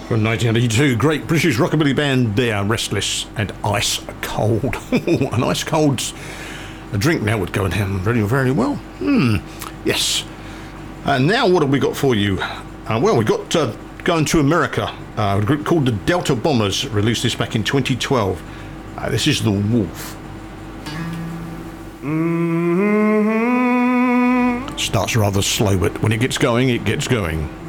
From 1982, great British rockabilly band there, Restless and Ice Cold. An ice cold drink now would go down very, very well. Yes. And now what have we got for you? Well, we got Going to America, a group called the Delta Bombers, released this back in 2012. This is The Wolf. Starts rather slow, but when it gets going, it gets going.